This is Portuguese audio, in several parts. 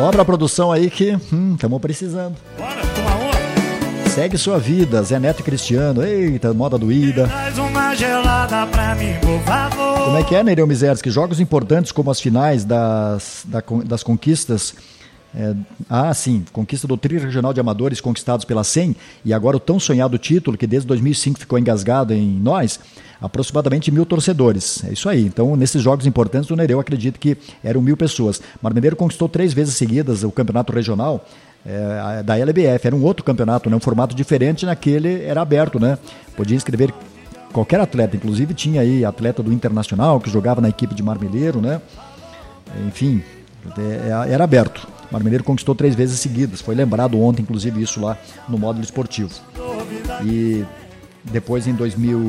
Dobra a produção aí que estamos precisando. Bora, uma outra. Segue sua vida, Zé Neto e Cristiano. Eita, moda doída. Traz uma gelada pra mim, por favor. Como é que é, Nereu Mizerski? Jogos importantes como as finais das conquistas... sim, conquista do Tri Regional de Amadores conquistados pela SEM e agora o tão sonhado título que desde 2005 ficou engasgado em nós, aproximadamente 1.000 torcedores. É isso aí. Então, nesses jogos importantes, o Nereu acredita que eram 1.000 pessoas. Marmeleiro conquistou 3 vezes seguidas o campeonato regional da LBF. Era um outro campeonato, né? Um formato diferente, naquele era aberto, né? Podia inscrever qualquer atleta, inclusive tinha aí atleta do Internacional que jogava na equipe de Marmeleiro, né? Enfim, era aberto. Marmeleiro conquistou 3 vezes seguidas. Foi lembrado ontem, inclusive, isso lá no módulo esportivo. E depois, em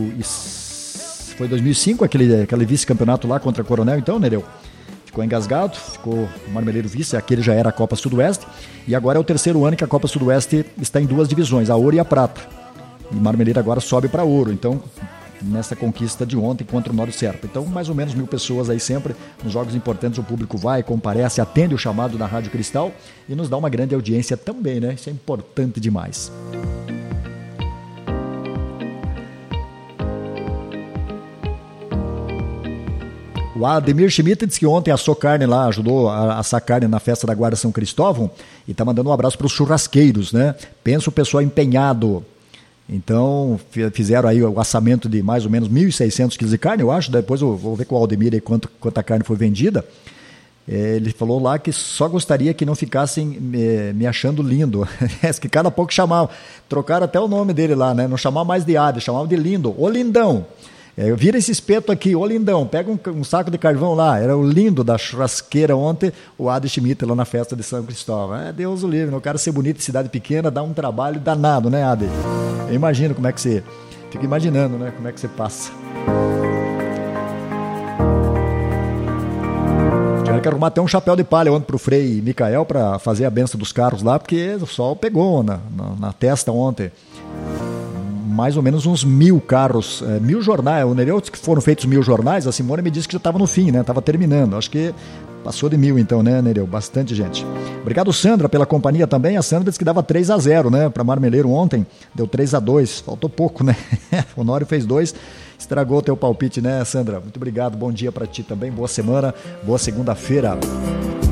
2005, aquele vice-campeonato lá contra Coronel, então, Nereu, ficou engasgado, ficou o Marmeleiro vice, aquele já era a Copa Sudoeste, e agora é o terceiro ano que a Copa Sudoeste está em 2 divisões, a ouro e a prata. E Marmeleiro agora sobe para ouro, então... nessa conquista de ontem contra o Nório Serpa. Então, mais ou menos 1.000 pessoas aí sempre, nos jogos importantes o público vai, comparece, atende o chamado da Rádio Cristal e nos dá uma grande audiência também, né? Isso é importante demais. O Ademir Schmidt disse que ontem assou carne lá, ajudou a assar carne na festa da Guarda São Cristóvão e tá mandando um abraço para os churrasqueiros, né? Pensa o pessoal empenhado. Então, fizeram aí o assamento de mais ou menos 1.600 quilos de carne, eu acho. Depois eu vou ver com o Aldemir aí quanta carne foi vendida. Ele falou lá que só gostaria que não ficassem me achando lindo. Que cada pouco chamavam, trocaram até o nome dele lá, né? Não chamavam mais de Ade, chamavam de Lindo. Ô Lindão, vira esse espeto aqui, ô Lindão, pega um saco de carvão lá. Era o Lindo da churrasqueira ontem, o Ade Schmidt lá na festa de São Cristóvão. Deus o livre, né? O cara ser bonito em cidade pequena dá um trabalho danado, né, Ade? Eu imagino como é que você... Fico imaginando, né? Como é que você passa. Tiveram que arrumar até um chapéu de palha ontem pro Frei Micael para fazer a benção dos carros lá, porque o sol pegou na testa ontem. Mais ou menos uns 1.000 carros, 1.000 jornais. O Nereu disse que foram feitos 1.000 jornais, a Simone me disse que já estava no fim, né? Estava terminando. Acho que passou de 1.000 então, né, Nereu? Bastante gente. Obrigado, Sandra, pela companhia também. A Sandra disse que dava 3-0, né? Para Marmeleiro ontem, deu 3-2. Faltou pouco, né? O Nório fez 2. Estragou o teu palpite, né, Sandra? Muito obrigado, bom dia para ti também. Boa semana, boa segunda-feira.